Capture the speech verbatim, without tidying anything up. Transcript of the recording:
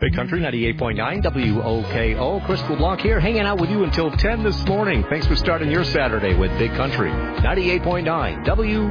Big Country ninety-eight point nine W O K O. Chris LeBlanc here, hanging out with you until ten this morning. Thanks for starting your Saturday with Big Country ninety-eight point nine W